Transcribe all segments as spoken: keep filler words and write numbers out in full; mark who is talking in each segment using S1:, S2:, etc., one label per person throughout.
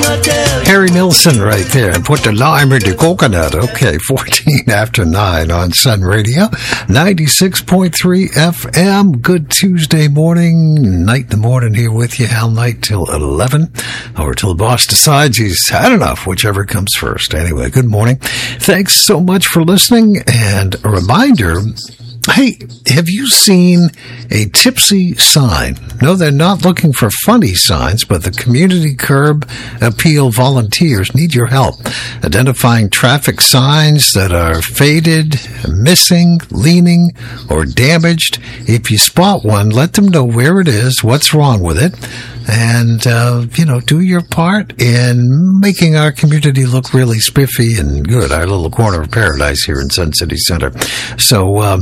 S1: Harry Nilsson right there. And put the lime in the coconut. Okay, fourteen after nine on Sun Radio. ninety-six point three F M. Good Tuesday morning. Night in the morning here with you. All night till eleven. Or till the boss decides he's had enough. Whichever comes first. Anyway, good morning. Thanks so much for listening. And a reminder... Hey, have you seen a tipsy sign? No, they're not looking for funny signs, but the Community Curb Appeal volunteers need your help identifying traffic signs that are faded, missing, leaning, or damaged. If you spot one, let them know where it is, what's wrong with it, and, uh, you know, do your part in making our community look really spiffy and good, our little corner of paradise here in Sun City Center. So, um,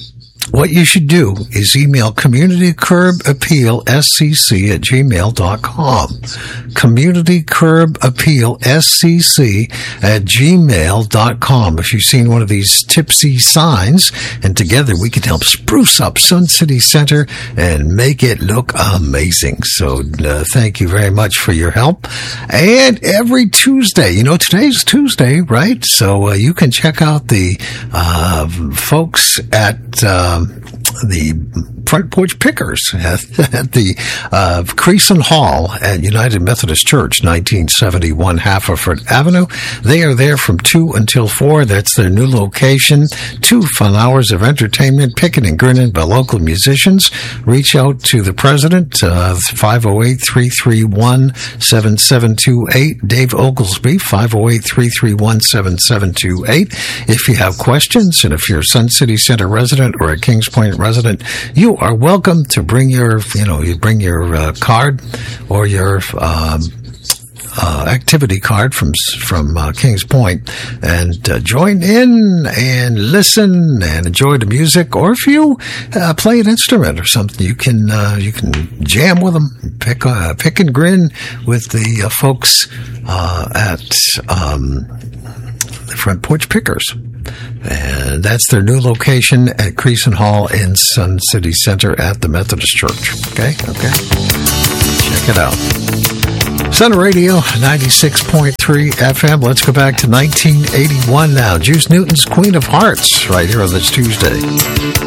S1: what you should do is email Community Curb Appeal S C C at gmail dot com. Community Curb Appeal S C C at gmail dot com. If you've seen one of these tipsy signs, and together we can help spruce up Sun City Center and make it look amazing. So uh, thank you very much for your help. And every Tuesday, you know, today's Tuesday, right? So uh, you can check out the uh, folks at... Uh, the Front Porch Pickers at, at the uh, Creason Hall at United Methodist Church, nineteen seventy-one Haverford Avenue. They are there from two until four. That's their new location. Two fun hours of entertainment, picking and grinning by local musicians. Reach out to the president, uh, five oh eight, three three one, seven seven two eight. Dave Oglesby, five oh eight, three three one, seven seven two eight. If you have questions, and if you're a Sun City Center resident or a Kings Point resident, you are welcome to bring your, you know, you bring your uh, card or your um, uh, activity card from from uh, Kings Point and uh, join in and listen and enjoy the music. Or if you uh, play an instrument or something, you can uh, you can jam with them, pick uh, pick and grin with the uh, folks uh, at um, the Front Porch Pickers. And that's their new location at Creason Hall in Sun City Center at the Methodist Church. Okay, okay. Check it out. Sun Radio, ninety-six point three F M. Let's go back to nineteen eighty-one now. Juice Newton's Queen of Hearts right here on this Tuesday.